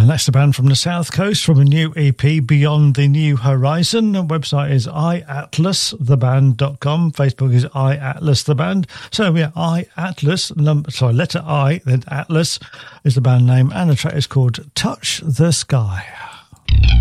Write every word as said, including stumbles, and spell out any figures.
And that's the band from the South Coast from a new E P, Beyond the New Horizon. The website is i atlas the band dot com. Facebook is iatlastheband. So yeah, iAtlas, number, sorry, letter I, then Atlas is the band name, and the track is called Touch the Sky.